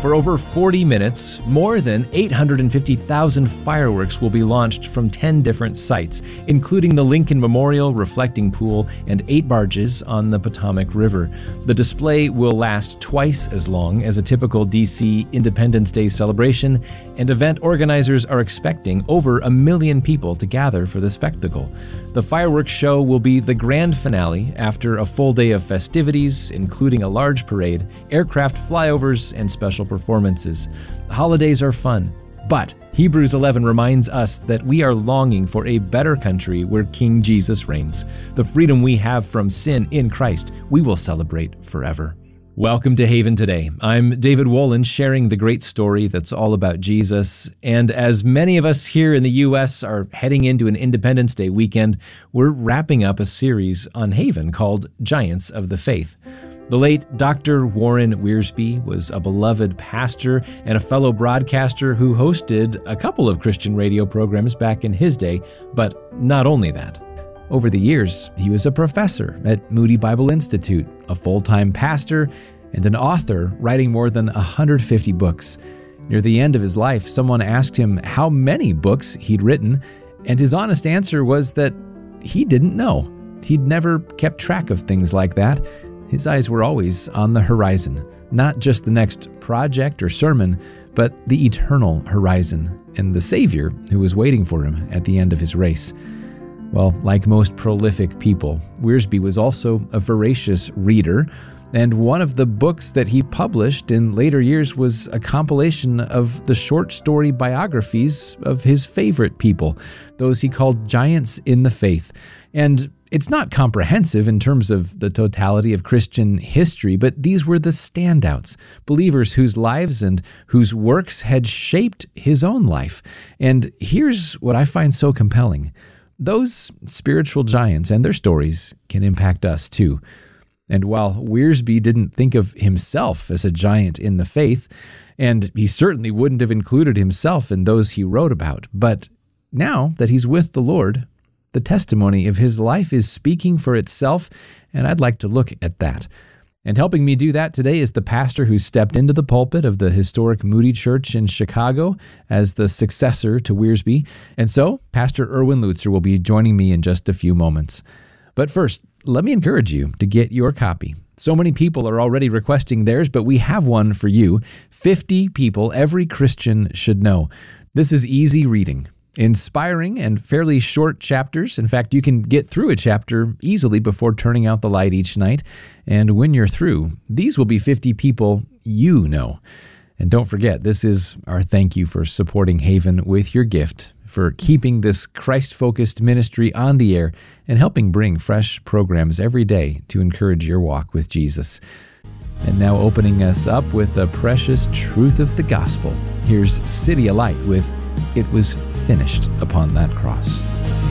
For over 40 minutes, more than 850,000 fireworks will be launched from 10 different sites, including the Lincoln Memorial Reflecting Pool and 8 barges on the Potomac River. The display will last twice as long as a typical D.C. Independence Day celebration, and event organizers are expecting over 1 million people to gather for the spectacle. The fireworks show will be the grand finale after a full day of festivities, including a large parade, aircraft flyovers, and special performances. The holidays are fun, but Hebrews 11 reminds us that we are longing for a better country where King Jesus reigns. The freedom we have from sin in Christ, we will celebrate forever. Welcome to Haven Today. I'm David Wolin, sharing the great story that's all about Jesus. And as many of us here in the U.S. are heading into an Independence Day weekend, we're wrapping up a series on Haven called Giants of the Faith. The late Dr. Warren Wiersbe was a beloved pastor and a fellow broadcaster who hosted a couple of Christian radio programs back in his day, but not only that. Over the years, he was a professor at Moody Bible Institute, a full-time pastor, and an author writing more than 150 books. Near the end of his life, someone asked him how many books he'd written, and his honest answer was that he didn't know. He'd never kept track of things like that. His eyes were always on the horizon, not just the next project or sermon, but the eternal horizon and the Savior who was waiting for him at the end of his race. Well, like most prolific people, Wiersbe was also a voracious reader, and one of the books that he published in later years was a compilation of the short story biographies of his favorite people, those he called giants in the faith. And it's not comprehensive in terms of the totality of Christian history, but these were the standouts, believers whose lives and whose works had shaped his own life. And here's what I find so compelling. Those spiritual giants and their stories can impact us too. And while Wiersbe didn't think of himself as a giant in the faith, and he certainly wouldn't have included himself in those he wrote about, but now that he's with the Lord, the testimony of his life is speaking for itself, and I'd like to look at that. And helping me do that today is the pastor who stepped into the pulpit of the historic Moody Church in Chicago as the successor to Wiersbe. And so, Pastor Erwin Lutzer will be joining me in just a few moments. But first, let me encourage you to get your copy. So many people are already requesting theirs, but we have one for you. 50 people every Christian should know. This is easy reading. Inspiring and fairly short chapters. In fact, you can get through a chapter easily before turning out the light each night. And when you're through, these will be 50 people you know. And don't forget, this is our thank you for supporting Haven with your gift, for keeping this Christ-focused ministry on the air and helping bring fresh programs every day to encourage your walk with Jesus. And now opening us up with the precious truth of the gospel, here's CityAlight with It Was Finished Upon That Cross.